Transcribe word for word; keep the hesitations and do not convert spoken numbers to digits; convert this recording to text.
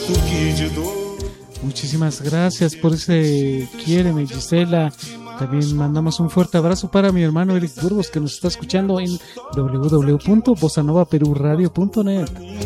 Muchísimas gracias por ese quiéreme, Gisela. También mandamos un fuerte abrazo para mi hermano Eric Burgos, que nos está escuchando en w w w punto bossa nova peru radio punto net.